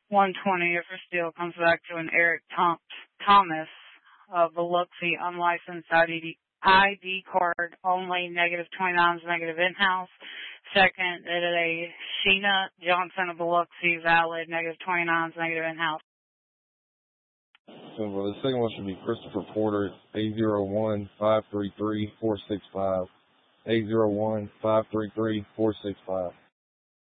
120 if your steal comes back to an Eric Thomas of Biloxi, unlicensed ID card only, negative 29's negative in-house. Second, it is a Sheena Johnson of Biloxi, valid, negative 29's negative in-house. So the second one should be Christopher Porter, 801-533-465. 801-533-465.